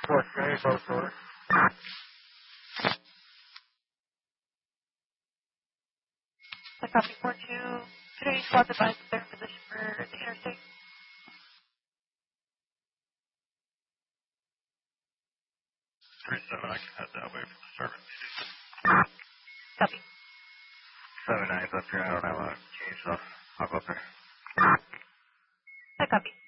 What's very close door? I copy 4-2. Today, squad advised their position for the interstate. 3-7, I can head that way from the service. Copy. 7-9's up here, I don't have a change, so I'll go up there. I copy.